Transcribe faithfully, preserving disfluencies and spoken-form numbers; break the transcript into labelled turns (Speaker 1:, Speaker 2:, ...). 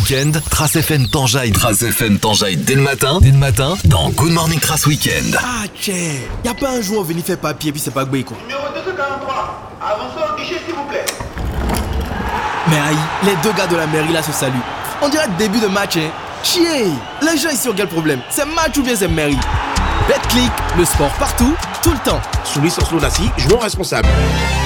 Speaker 1: week-end, Trace F M t'enjaille. Trace F M t'enjaille dès le matin. Dès le matin, dans Good Morning Trace Weekend.
Speaker 2: Ah, tchè, y'a pas un joueur venu faire papier puis c'est pas Gbé quoi.
Speaker 3: Numéro deux cent quarante-trois, avancez au guichet s'il vous plaît.
Speaker 2: Mais aïe, les deux gars de la mairie là se saluent. On dirait début de match, hein. Chier, les gens ici ont quel problème? C'est match ou bien c'est mairie? BetClick, le sport partout, tout le temps.
Speaker 4: Sous licence Lodassi, joueur responsable.